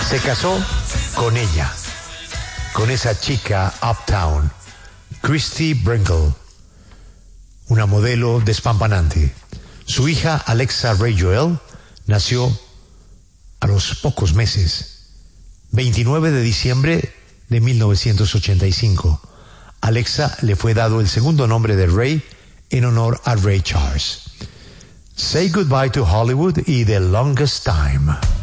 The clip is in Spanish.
Se casó con ella, con esa chica uptown, Christy Brinkley, una modelo despampanante. Su hija Alexa Ray Joel nació a los pocos meses, 29 de diciembre de 1985. Alexa le fue dado el segundo nombre de Ray en honor a Ray Charles. Say Goodbye to Hollywood y The Longest Time.